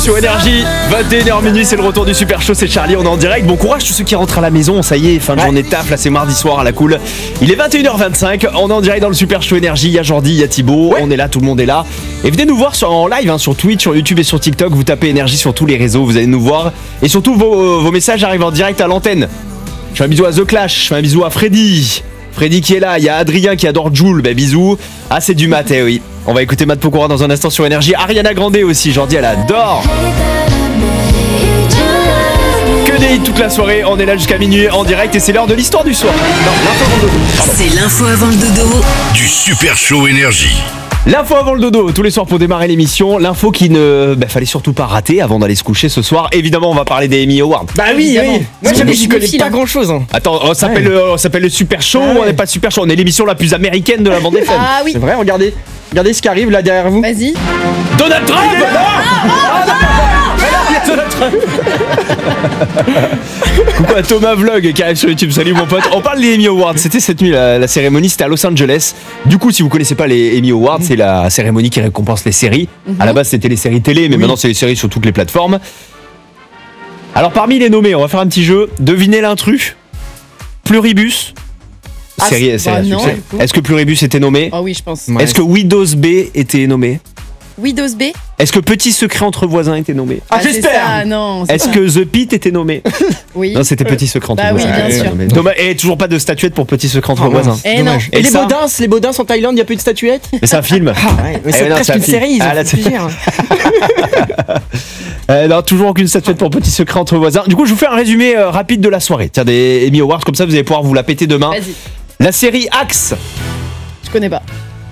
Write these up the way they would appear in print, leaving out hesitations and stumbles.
sur Énergie. 21h minuit, c'est le retour du Super Show, c'est Charlie, on est en direct. Bon courage tous ceux qui rentrent à la maison, ça y est, fin de journée de taf, là c'est mardi soir à la cool. Il est 21h25, on est en direct dans le Super Show Énergie, il y a Jordi, il y a Thibaut, on est là, tout le monde est là. Et venez nous voir en live, sur Twitch, sur YouTube et sur TikTok, vous tapez Énergie sur tous les réseaux, vous allez nous voir. Et surtout vos messages arrivent en direct à l'antenne. Je fais un bisou à The Clash, je fais un bisou à Freddy qui est là, il y a Adrien qui adore Joule, bisous. Ah c'est du mat, oui. On va écouter Matt Pokora dans un instant sur Énergie. Ariana Grande aussi, Jordi elle adore. Que des hits toute la soirée, on est là jusqu'à minuit en direct et c'est l'heure de l'histoire du soir. Non, l'info avant le dodo. C'est l'info avant le dodo du Super Show Énergie. L'info avant le dodo, tous les soirs pour démarrer l'émission. L'info qui ne fallait surtout pas rater avant d'aller se coucher ce soir. Évidemment, on va parler des Emmy Awards. Bah oui. Moi j'y connais pas grand chose. Attends, on s'appelle le Super Show, on n'est pas Super Show, on est l'émission la plus américaine de la bande FM. Ah oui. C'est vrai, regardez ce qui arrive là derrière vous. Vas-y. Donald Trump. Coucou à Thomas Vlog qui arrive sur YouTube, salut mon pote. On parle des Emmy Awards, c'était cette nuit la cérémonie, c'était à Los Angeles. Du coup si vous connaissez pas les Emmy Awards, c'est la cérémonie qui récompense les séries. À la base c'était les séries télé, mais maintenant c'est les séries sur toutes les plateformes. Alors parmi les nommés, on va faire un petit jeu, devinez l'intrus. Pluribus. Série à succès. Est-ce que Pluribus était nommé? Ah oui, je pense. Est-ce que Windows B était nommé? Windows B. Est-ce que Petit Secret entre voisins était nommé? Ah j'espère. Non. Est-ce que The Pit était nommé? Oui. Non, c'était Petit Secret entre voisins. Oui, bien sûr. Dommage. Et toujours pas de statuette pour Petit Secret entre voisins. Et non. Et les Baudins en Thaïlande, il y a plus de statuettes? Mais c'est un film. Mais c'est presque une série, ils ont fait plusieurs. Non, toujours aucune statuette pour Petit Secret entre voisins. Du coup, je vous fais un résumé rapide de la soirée. Tiens, des Emmy Awards, comme ça vous allez pouvoir vous la péter demain. Vas-y. La série Axe. Je connais pas.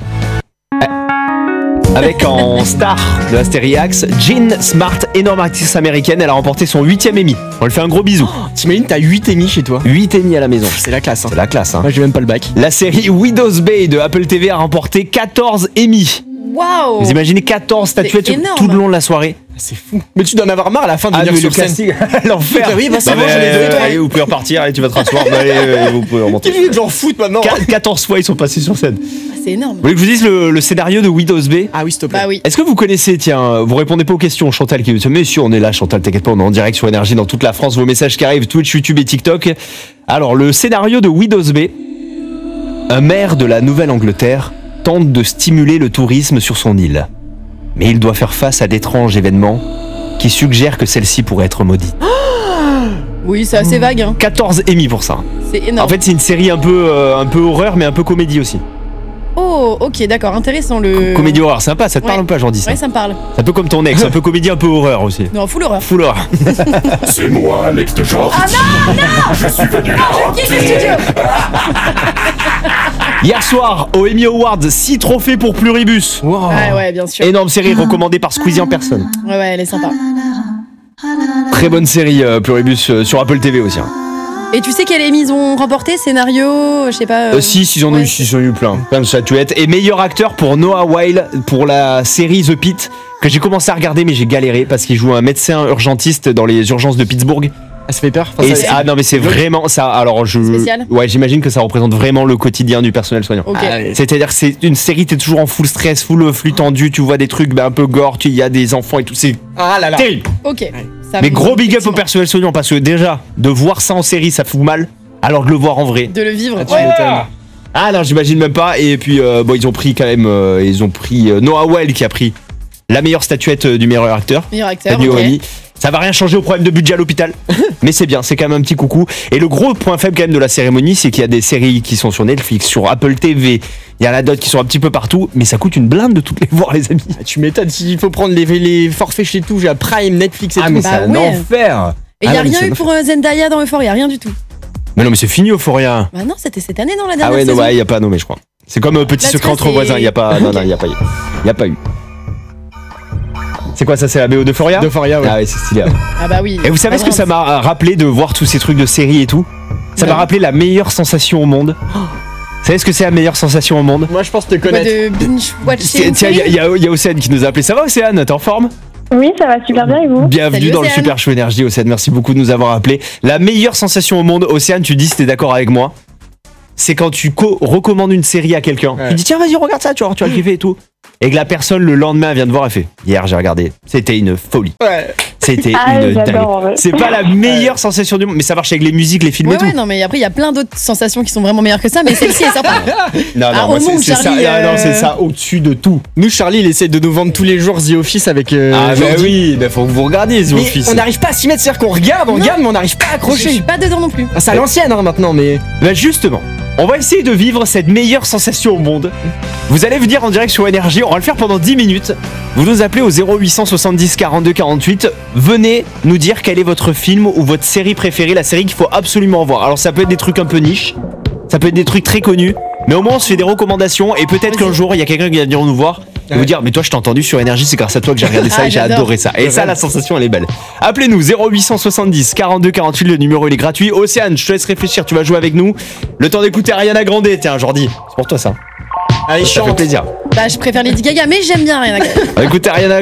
Avec en star de la série Axe, Jean Smart, énorme actrice américaine, elle a remporté son 8e Emmy. On lui fait un gros bisou. T'imagines, t'as 8 Emmy chez toi. 8 Emmy à la maison. C'est la classe. C'est la classe. Moi j'ai même pas le bac. La série Widow's Bay de Apple TV a remporté 14 Emmy. Waouh. Vous imaginez 14 statuettes tout le long de la soirée? C'est fou. Mais tu dois en avoir marre à la fin de venir sur scène. L'enfer. Oui, c'est bon, je l'ai donné. Allez, vous pouvez repartir, allez, tu vas te rasseoir. Allez, vous pouvez remonter. Qu'est-ce que j'en foute maintenant? 14 fois ils sont passés sur scène. C'est énorme. Vous voulez que je vous dise le scénario de Widow's Bay? Ah oui, s'il te plaît. Bah oui. Est-ce que vous connaissez, tiens, vous répondez pas aux questions, Chantal qui dit, mais si on est là, Chantal, t'inquiète pas, on est en direct sur Énergie dans toute la France, vos messages qui arrivent, Twitch, YouTube et TikTok. Alors, le scénario de Widow's Bay, un maire de la Nouvelle-Angleterre tente de stimuler le tourisme sur son île. Mais il doit faire face à d'étranges événements qui suggèrent que celle-ci pourrait être maudite. Oui, c'est assez vague. 14 Emmy pour ça. C'est énorme. En fait, c'est une série un peu horreur, mais un peu comédie aussi. Oh, ok, d'accord, intéressant Comédie horreur, sympa, ça te parle un peu, j'en dis ça. Ouais, ça me parle. C'est un peu comme ton ex, un peu comédie, un peu horreur aussi. Non, full horreur. Full horreur. C'est moi, l'ex de Jordi. Ah non, Je suis venu là. Qui est le studio? Hier soir, aux Emmy Awards, 6 trophées pour Pluribus. Wow. Ouais, bien sûr. Énorme série recommandée par Squeezie en personne. Ouais, elle est sympa. Très bonne série Pluribus sur Apple TV aussi. Et tu sais quelle Emmy ils ont remporté? Scénario, je sais pas. Si, ils en ont eu plein de statuettes. Et meilleur acteur pour Noah Wyle pour la série The Pit, que j'ai commencé à regarder mais j'ai galéré parce qu'il joue un médecin urgentiste dans les urgences de Pittsburgh. Ah, ça fait peur. Non mais c'est vraiment ça. Alors Spécial. ouais, j'imagine que ça représente vraiment le quotidien du personnel soignant. Ok. C'est-à-dire que c'est une série, t'es toujours en full stress, full flux tendu, tu vois des trucs un peu gore, il y a des enfants et tout, c'est terrible. Ok. Mais gros big up au personnel soignant parce que déjà de voir ça en série ça fout mal, alors de le voir en vrai. De le vivre. Ah non, j'imagine même pas. Et puis ils ont pris quand même, Noah Wyle qui a pris la meilleure statuette du meilleur acteur. Meilleur acteur. Ok. Ça va rien changer au problème de budget à l'hôpital, mais c'est bien, c'est quand même un petit coucou. Et le gros point faible quand même de la cérémonie, c'est qu'il y a des séries qui sont sur Netflix, sur Apple TV, il y en a d'autres qui sont un petit peu partout, mais ça coûte une blinde de toutes les voir, les amis. Tu m'étonnes, s'il faut prendre les forfaits chez tout, j'ai Prime, Netflix et tout. Mais c'est un enfer. Et il n'y a rien eu pour Zendaya dans Euphoria, rien du tout. Mais non, mais c'est fini Euphoria. Bah non, c'était cette année dans la dernière Ah ouais, saison. non, il n'y a pas nommé, je crois. C'est comme Petit Secret entre voisins, il n'y a pas. Non, il n'y a pas eu. Il n'y a pas eu. C'est quoi ça? C'est la BO d'Euphoria? D'Euphoria, ouais. Ah ouais, c'est stylé. Ah bah oui. Et vous savez ce que ça m'a rappelé de voir tous ces trucs de séries et tout? Ça m'a rappelé la meilleure sensation au monde. Vous savez ce que c'est la meilleure sensation au monde? Moi je pense te connaître. De binge watching. Tiens, il y a Océane qui nous a appelé. Ça va Océane? T'es en forme? Oui, ça va super bien et vous? Bienvenue Salut, dans le Océane. Super Show Énergie, Océane. Merci beaucoup de nous avoir appelé. La meilleure sensation au monde, Océane, tu dis si t'es d'accord avec moi, c'est quand tu recommandes une série à quelqu'un. Ouais. Tu dis tiens, vas-y, regarde ça, tu vas le kiffer et tout. et que la personne le lendemain vient de voir et fait hier j'ai regardé, c'était une folie. Ouais. C'était Ah, une j'adore, dingue. ouais. C'est pas la meilleure sensation du monde, mais ça marche avec les musiques, les films Ouais, et tout. ouais, non, mais après, il y a plein d'autres sensations qui sont vraiment meilleures que ça, mais celle-ci est sympa. Non, Ah, moi, au monde, c'est ça, Charlie, non, c'est ça au-dessus de tout. Nous, Charlie, il essaie de nous vendre tous les jours The Office avec. Ah, bah Jordi. oui, bah faut que vous regardiez The Mais Office. on n'arrive pas à s'y mettre, c'est-à-dire qu'on regarde, on regarde, mais on n'arrive pas à Je suis accrocher. pas dedans non plus. Ah, c'est à l'ancienne maintenant, mais. Bah justement, on va essayer de vivre cette meilleure sensation au monde. Vous allez venir en direct sur Énergie, on va le faire pendant 10 minutes. Vous nous appelez au 0800 70 42 48. Venez nous dire quel est votre film ou votre série préférée, la série qu'il faut absolument voir. Alors ça peut être des trucs un peu niche, ça peut être des trucs très connus, mais au moins on se fait des recommandations et peut-être qu'un jour il y a quelqu'un qui va venir nous voir et vous dire mais toi je t'ai entendu sur Énergie, c'est grâce à toi que j'ai regardé ça Ah, et j'ai j'adore. adoré ça. Et ça la sensation elle est belle. Appelez-nous 0870 42 48, le numéro il est gratuit. Océane, je te laisse réfléchir, tu vas jouer avec nous. Le temps d'écouter Ariana Grande, tiens Jordi, c'est pour toi ça. Allez, Ça fait chante. plaisir. Bah, je préfère Lady Gaga, mais j'aime bien Ariana Grande. Écoutez Ariana